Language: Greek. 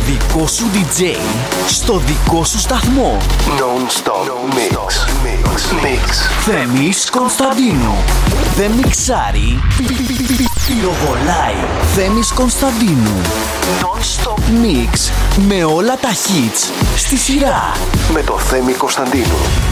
δικό σου DJ, στο δικό σου σταθμό. Non-stop mix. Θέμης Κωνσταντίνου. Δεν μιξάρει, πυροβολάει. Θέμης Κωνσταντίνου. Non-stop mix με όλα τα hits στη σειρά. Με το Θέμη Κωνσταντίνου.